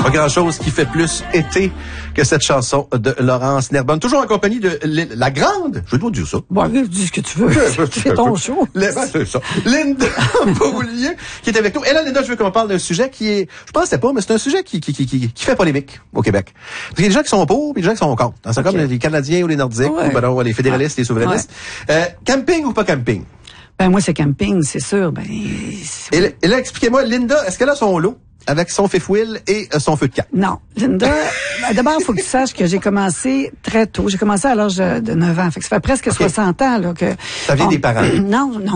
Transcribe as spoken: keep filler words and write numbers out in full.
Pas grand-chose qui fait plus été que cette chanson de Laurence Nerbonne. Toujours en compagnie de la grande, je vais te dire ça. Bon, dis ce que tu veux. C'est ton show. Ben, c'est ça. Linda Beaulieu, qui est avec nous. Et là, Linda, je veux qu'on parle d'un sujet qui est, je pensais pas, mais c'est un sujet qui, qui, qui, qui, qui fait polémique au Québec. Parce qu'il y a des gens qui sont pour, puis des gens qui sont contre. C'est okay. Comme les Canadiens ou les Nordiques, ouais. ou ben non, les fédéralistes, ah. les souverainistes. Ouais. Euh, camping ou pas camping? Ben, moi, c'est camping, c'est sûr. Ben, et, là, et là, expliquez-moi, Linda, est-ce qu'elle a son lot? Avec son fifth wheel et euh, son feu de camp. Non. Linda, d'abord, il faut que tu saches que j'ai commencé très tôt. J'ai commencé à l'âge de neuf ans. Fait que ça fait presque okay. soixante ans, là, que. Ça vient on, des parents. Non, non.